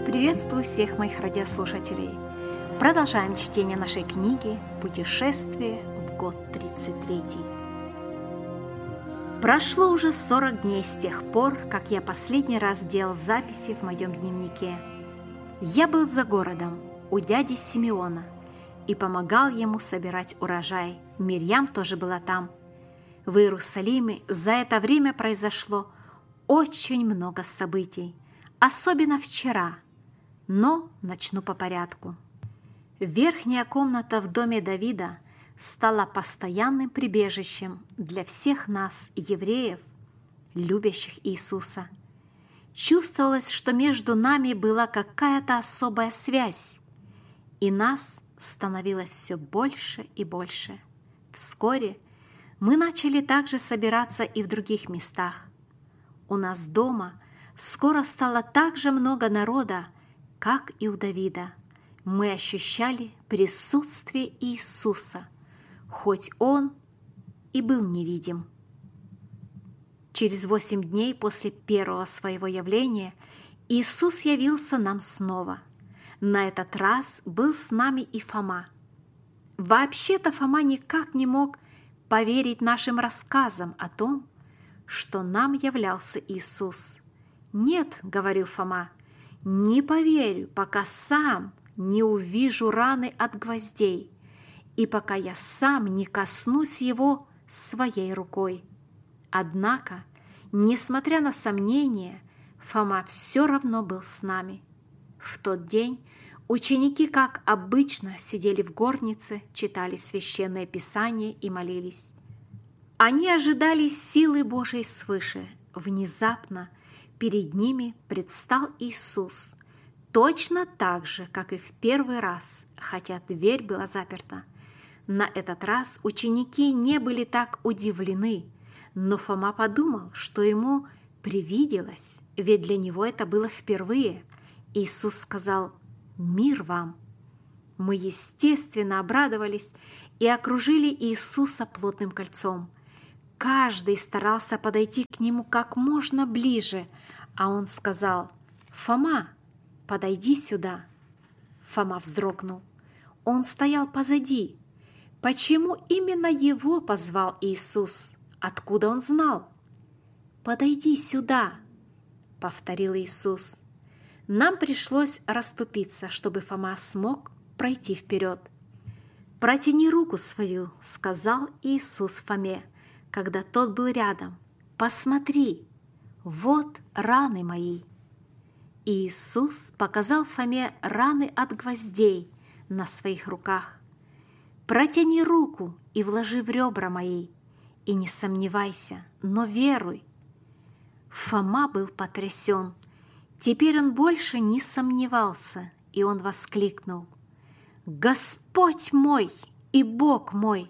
Приветствую всех моих радиослушателей. Продолжаем чтение нашей книги «Путешествие в год 33». Прошло уже 40 дней с тех пор, как я последний раз делал записи в моем дневнике. Я был за городом у дяди Симеона и помогал ему собирать урожай. Мирьям тоже была там. В Иерусалиме за это время произошло очень много событий, особенно вчера, но начну по порядку. Верхняя комната в доме Давида стала постоянным прибежищем для всех нас, евреев, любящих Иисуса. Чувствовалось, что между нами была какая-то особая связь, и нас становилось все больше и больше. Вскоре мы начали также собираться и в других местах. У нас дома скоро стало так же много народа, как и у Давида. Мы ощущали присутствие Иисуса, хоть Он и был невидим. Через 8 дней после первого своего явления Иисус явился нам снова. На этот раз был с нами и Фома. Вообще-то Фома никак не мог поверить нашим рассказам о том, что нам являлся Иисус. «Нет, — говорил Фома, — не поверю, пока сам не увижу раны от гвоздей и пока я сам не коснусь его своей рукой». Однако, несмотря на сомнения, Фома все равно был с нами. В тот день ученики, как обычно, сидели в горнице, читали священное писание и молились. Они ожидали силы Божией свыше. Внезапно перед ними предстал Иисус, точно так же, как и в первый раз, хотя дверь была заперта. На этот раз ученики не были так удивлены, но Фома подумал, что ему привиделось, ведь для него это было впервые. Иисус сказал: «Мир вам!» Мы, естественно, обрадовались и окружили Иисуса плотным кольцом. Каждый старался подойти к нему как можно ближе, а он сказал: «Фома, подойди сюда». Фома вздрогнул. Он стоял позади. Почему именно его позвал Иисус? Откуда он знал? «Подойди сюда», — повторил Иисус. Нам пришлось расступиться, чтобы Фома смог пройти вперед. «Протяни руку свою», — сказал Иисус Фоме, когда тот был рядом. «Посмотри, вот раны мои». Иисус показал Фоме раны от гвоздей на своих руках. «Протяни руку и вложи в ребра мои, и не сомневайся, но веруй». Фома был потрясен. Теперь он больше не сомневался, и он воскликнул: «Господь мой и Бог мой!»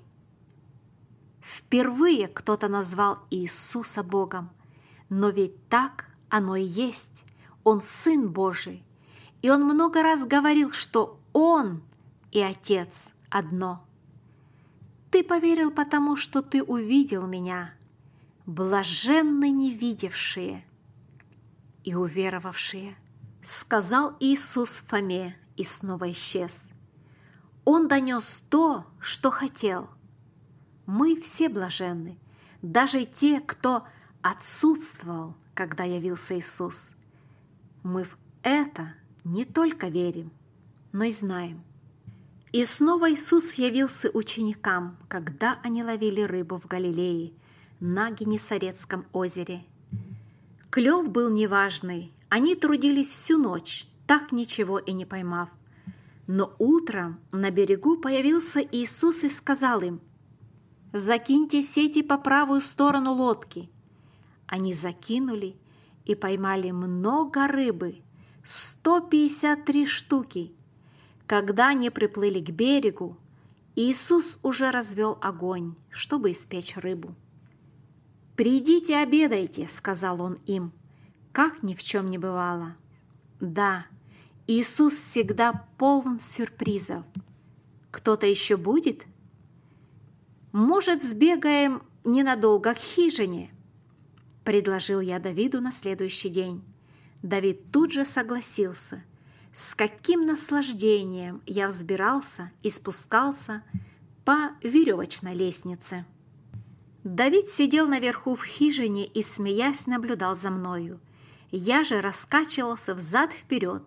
Впервые кто-то назвал Иисуса Богом, но ведь так оно и есть. Он Сын Божий, и Он много раз говорил, что Он и Отец одно. «Ты поверил, потому что ты увидел Меня. Блаженны невидевшие и уверовавшие», — сказал Иисус Фоме и снова исчез. Он донес то, что хотел. Мы все блаженны, даже те, кто отсутствовал, когда явился Иисус. Мы в это не только верим, но и знаем. И снова Иисус явился ученикам, когда они ловили рыбу в Галилее, на Генесарецком озере. Клев был неважный, они трудились всю ночь, так ничего и не поймав. Но утром на берегу появился Иисус и сказал им: «Закиньте сети по правую сторону лодки». Они закинули и поймали много рыбы, 153 штуки. Когда они приплыли к берегу, Иисус уже развел огонь, чтобы испечь рыбу. «Придите, обедайте», — сказал Он им, как ни в чем не бывало. Да, Иисус всегда полон сюрпризов. Кто-то еще будет? «Может, сбегаем ненадолго к хижине?» — предложил я Давиду на следующий день. Давид тут же согласился. С каким наслаждением я взбирался и спускался по веревочной лестнице. Давид сидел наверху в хижине и, смеясь, наблюдал за мною. Я же раскачивался взад-вперед.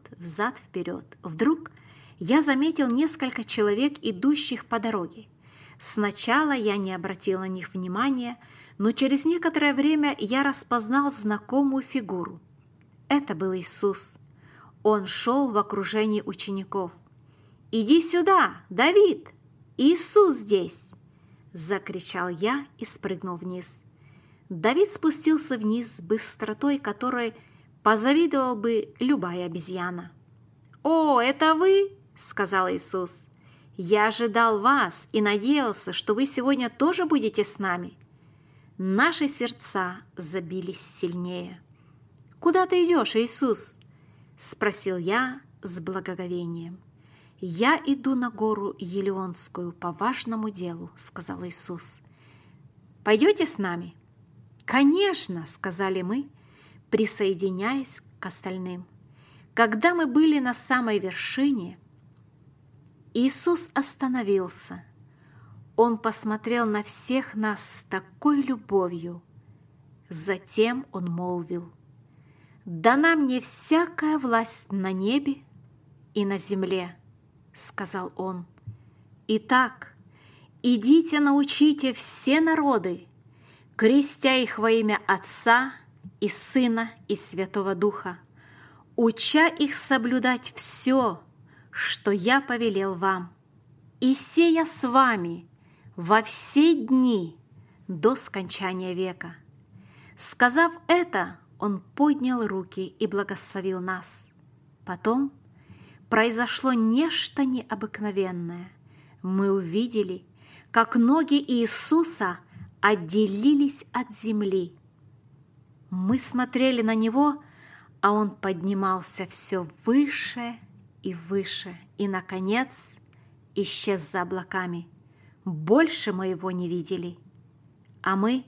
Вдруг я заметил несколько человек, идущих по дороге. Сначала я не обратил на них внимания, но через некоторое время я распознал знакомую фигуру. Это был Иисус. Он шел в окружении учеников. «Иди сюда, Давид! Иисус здесь!» – закричал я и спрыгнул вниз. Давид спустился вниз с быстротой, которой позавидовал бы любая обезьяна. «О, это вы?» – сказал Иисус. «Я ожидал вас и надеялся, что вы сегодня тоже будете с нами». Наши сердца забились сильнее. «Куда ты идешь, Иисус?» – спросил я с благоговением. «Я иду на гору Елеонскую по важному делу», – сказал Иисус. «Пойдете с нами?» «Конечно», – сказали мы, присоединяясь к остальным. Когда мы были на самой вершине, Иисус остановился. Он посмотрел на всех нас с такой любовью. Затем Он молвил: «Дана мне всякая власть на небе и на земле», — сказал Он. «Итак, идите, научите все народы, крестя их во имя Отца и Сына и Святого Духа, уча их соблюдать все, что я повелел вам, и сея с вами во все дни до скончания века». Сказав это, Он поднял руки и благословил нас. Потом произошло нечто необыкновенное. Мы увидели, как ноги Иисуса отделились от земли. Мы смотрели на Него, а Он поднимался все выше и выше, и, наконец, исчез за облаками. Больше мы Его не видели. А мы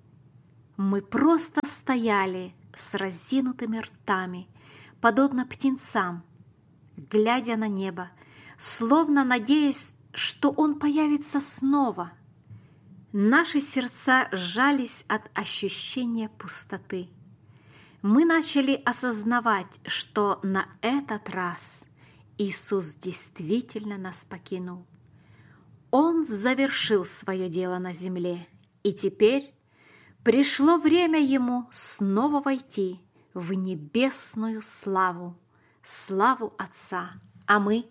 просто стояли с разинутыми ртами, подобно птенцам, глядя на небо, словно надеясь, что Он появится снова. Наши сердца сжались от ощущения пустоты. Мы начали осознавать, что на этот раз Иисус действительно нас покинул. Он завершил свое дело на земле, и теперь пришло время Ему снова войти в небесную славу, славу Отца. А мы?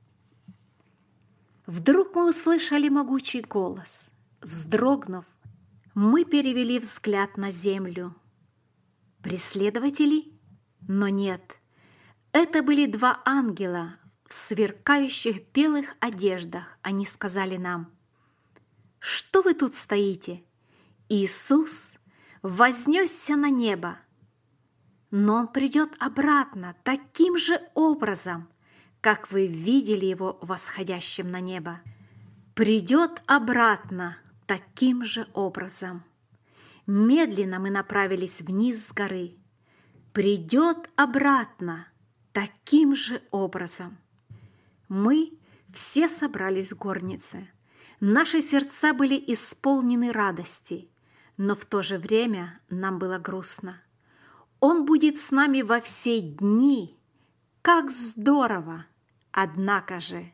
Вдруг мы услышали могучий голос. Вздрогнув, мы перевели взгляд на землю. Преследователи? Но нет, это были два ангела в сверкающих белых одеждах. Они сказали нам: «Что вы тут стоите? Иисус вознесся на небо, но Он придет обратно таким же образом, как вы видели Его восходящим на небо. Придет обратно таким же образом». Медленно мы направились вниз с горы. Придет обратно таким же образом. Мы все собрались в горнице. Наши сердца были исполнены радости, но в то же время нам было грустно. Он будет с нами во все дни. Как здорово! Однако же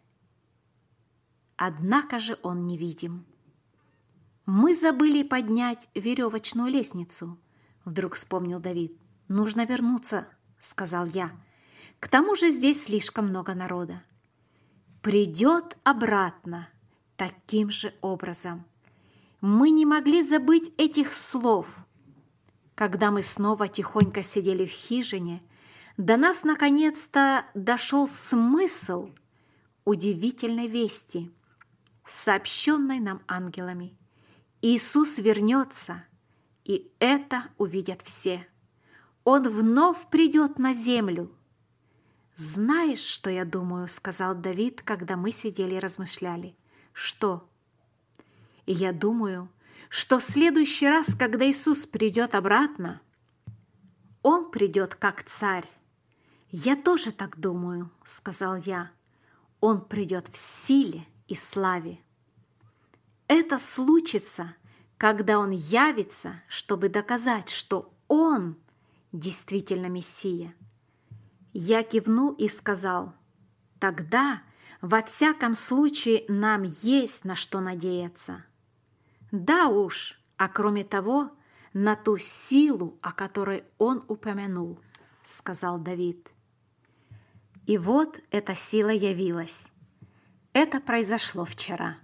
Он невидим. «Мы забыли поднять веревочную лестницу», — вдруг вспомнил Давид. «Нужно вернуться», — сказал я. «К тому же здесь слишком много народа». «Придет обратно таким же образом». Мы не могли забыть этих слов. Когда мы снова тихонько сидели в хижине, до нас наконец-то дошел смысл удивительной вести, сообщенной нам ангелами. Иисус вернется, и это увидят все. Он вновь придет на землю. «Знаешь, что я думаю?» — сказал Давид, когда мы сидели и размышляли. «Что?» «И я думаю, что в следующий раз, когда Иисус придет обратно, Он придет как царь. «Я тоже так думаю», — сказал я. «Он придет в силе и славе. Это случится, когда Он явится, чтобы доказать, что Он действительно Мессия». Я кивнул и сказал: «Тогда, во всяком случае, нам есть на что надеяться». «Да уж, а кроме того, на ту силу, о которой Он упомянул», — сказал Давид. И вот эта сила явилась. Это произошло вчера.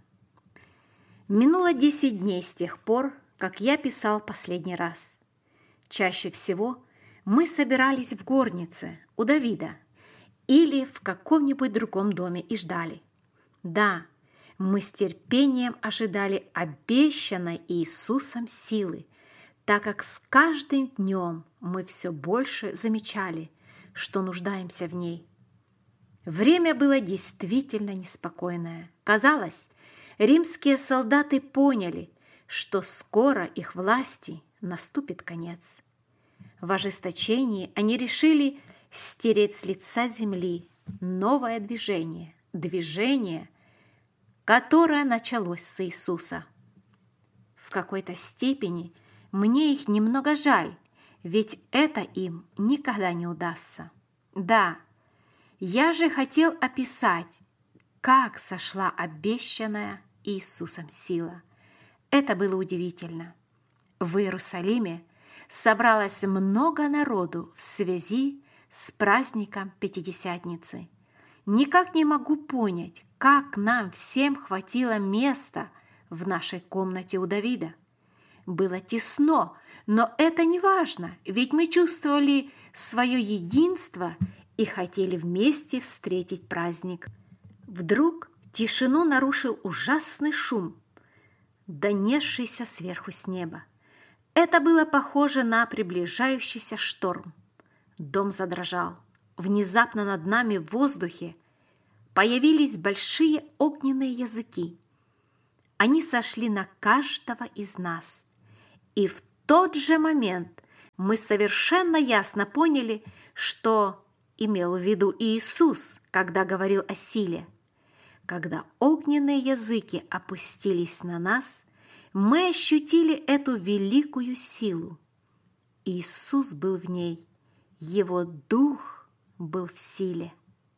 Минуло 10 дней с тех пор, как я писал последний раз. Чаще всего мы собирались в горнице у Давида или в каком-нибудь другом доме и ждали. Да, мы с терпением ожидали обещанной Иисусом силы, так как с каждым днем мы все больше замечали, что нуждаемся в ней. Время было действительно неспокойное. Казалось, римские солдаты поняли, что скоро их власти наступит конец. В ожесточении они решили стереть с лица земли новое движение, которое началось с Иисуса. В какой-то степени мне их немного жаль, ведь это им никогда не удастся. Да, я же хотел описать, как сошла обещанная Иисусом сила. Это было удивительно. В Иерусалиме собралось много народу в связи с праздником Пятидесятницы. Никак не могу понять, как нам всем хватило места в нашей комнате у Давида. Было тесно, но это не важно, ведь мы чувствовали свое единство и хотели вместе встретить праздник. Вдруг тишину нарушил ужасный шум, донесшийся сверху с неба. Это было похоже на приближающийся шторм. Дом задрожал. Внезапно над нами в воздухе появились большие огненные языки. Они сошли на каждого из нас. И в тот же момент мы совершенно ясно поняли, что имел в виду Иисус, когда говорил о силе. Когда огненные языки опустились на нас, мы ощутили эту великую силу. Иисус был в ней, Его Дух был в силе.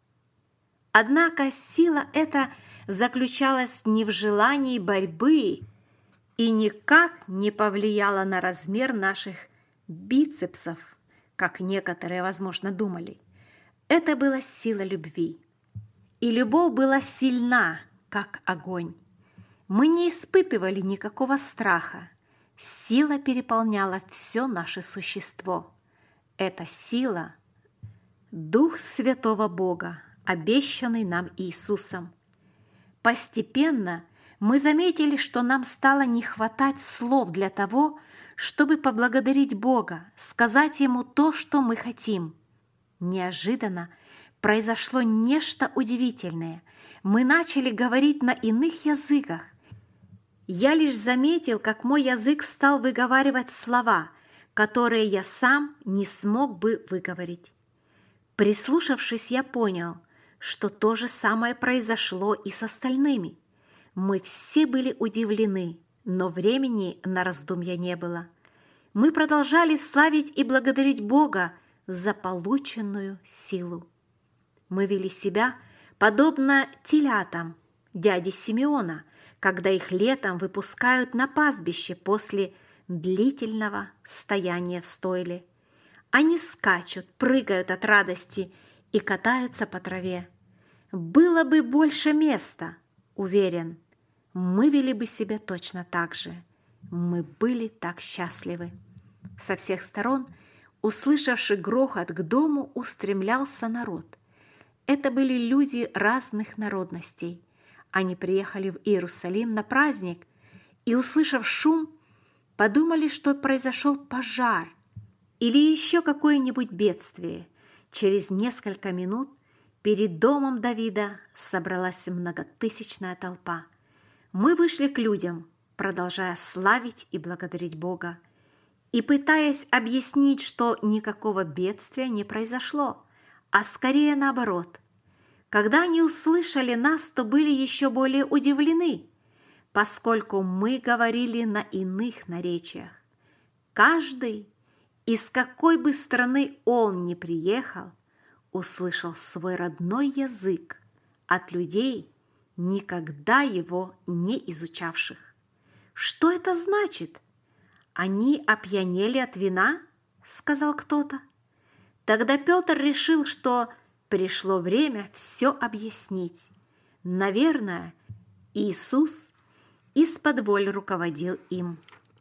Однако сила эта заключалась не в желании борьбы и никак не повлияла на размер наших бицепсов, как некоторые, возможно, думали. Это была сила любви. И любовь была сильна, как огонь. Мы не испытывали никакого страха. Сила переполняла все наше существо. Эта сила – Дух Святого Бога, обещанный нам Иисусом. Постепенно мы заметили, что нам стало не хватать слов для того, чтобы поблагодарить Бога, сказать Ему то, что мы хотим. Неожиданно произошло нечто удивительное. Мы начали говорить на иных языках. Я лишь заметил, как мой язык стал выговаривать слова, которые я сам не смог бы выговорить. Прислушавшись, я понял, что то же самое произошло и с остальными. Мы все были удивлены, но времени на раздумья не было. Мы продолжали славить и благодарить Бога за полученную силу. Мы вели себя подобно телятам дяди Симеона, когда их летом выпускают на пастбище после длительного стояния в стойле. Они скачут, прыгают от радости и катаются по траве. Было бы больше места, уверен, мы вели бы себя точно так же. Мы были так счастливы. Со всех сторон, услышавши грохот, к дому устремлялся народ. Это были люди разных народностей. Они приехали в Иерусалим на праздник и, услышав шум, подумали, что произошел пожар или еще какое-нибудь бедствие. Через несколько минут перед домом Давида собралась многотысячная толпа. Мы вышли к людям, продолжая славить и благодарить Бога, и пытаясь объяснить, что никакого бедствия не произошло, а скорее наоборот. Когда они услышали нас, то были еще более удивлены, поскольку мы говорили на иных наречиях. Каждый, из какой бы страны он ни приехал, услышал свой родной язык от людей, никогда его не изучавших. «Что это значит? Они опьянели от вина?» – сказал кто-то. Тогда Петр решил, что пришло время все объяснить. Наверное, Иисус исподволь руководил им.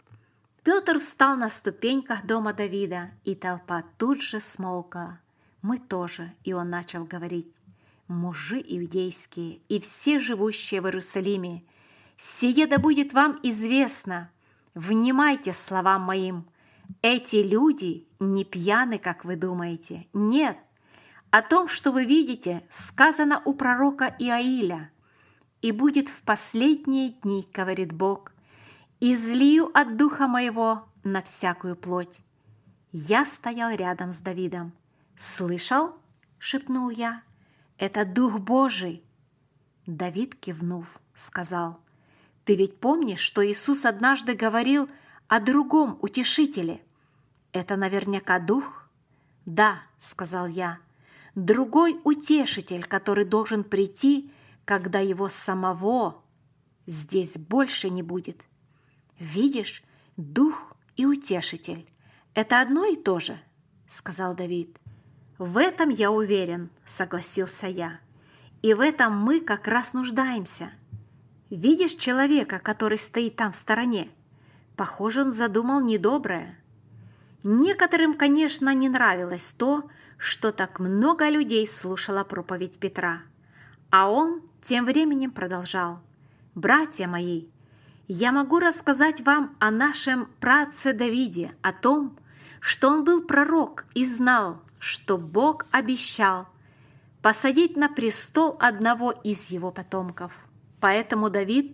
Петр встал на ступеньках дома Давида, и толпа тут же смолкла. Мы тоже, и он начал говорить: «Мужи иудейские и все живущие в Иерусалиме, сие да будет вам известно, внимайте словам моим. Эти люди не пьяны, как вы думаете. Нет, о том, что вы видите, сказано у пророка Иаиля. И будет в последние дни, говорит Бог, излию от духа моего на всякую плоть». Я стоял рядом с Давидом. «Слышал?» – шепнул я. «Это Дух Божий». Давид, кивнув, сказал: «Ты ведь помнишь, что Иисус однажды говорил о другом утешителе? Это наверняка Дух?» «Да», – сказал я, – «другой утешитель, который должен прийти, когда его самого здесь больше не будет». «Видишь, Дух и утешитель – это одно и то же», – сказал Давид. «В этом я уверен», – согласился я. «И в этом мы как раз нуждаемся. Видишь человека, который стоит там в стороне? Похоже, он задумал недоброе». Некоторым, конечно, не нравилось то, что так много людей слушало проповедь Петра. А он тем временем продолжал: «Братья мои, я могу рассказать вам о нашем праотце Давиде, о том, что он был пророк и знал, что Бог обещал посадить на престол одного из его потомков. Поэтому Давид,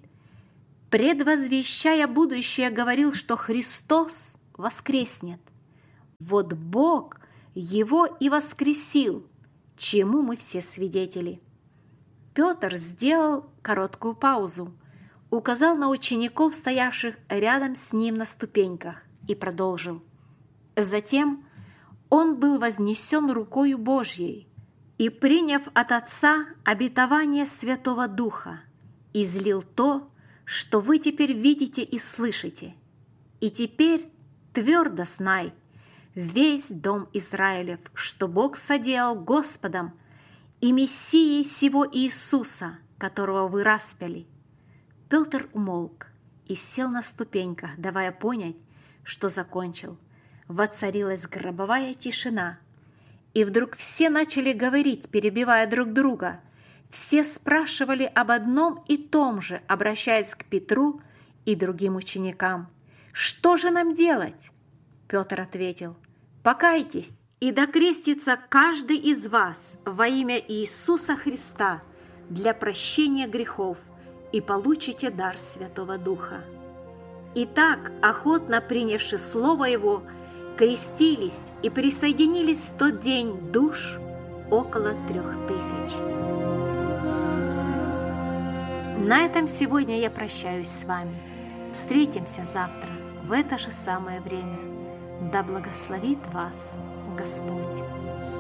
предвозвещая будущее, говорил, что Христос воскреснет. Вот Бог его и воскресил, чему мы все свидетели». Петр сделал короткую паузу, указал на учеников, стоявших рядом с ним на ступеньках, и продолжил: «Затем он был вознесен рукою Божьей и, приняв от Отца обетование Святого Духа, излил то, что вы теперь видите и слышите. И теперь твердо знай, весь дом Израилев, что Бог соделал Господом и Мессией сего Иисуса, которого вы распяли». Петр умолк и сел на ступеньках, давая понять, что закончил. Воцарилась гробовая тишина, и вдруг все начали говорить, перебивая друг друга. Все спрашивали об одном и том же, обращаясь к Петру и другим ученикам: «Что же нам делать?» Петр ответил: «Покайтесь, и докрестится каждый из вас во имя Иисуса Христа для прощения грехов, и получите дар Святого Духа». Итак, охотно принявши слово Его, крестились и присоединились в тот день душ около 3000. На этом сегодня я прощаюсь с вами. Встретимся завтра в это же самое время. Да благословит вас Господь!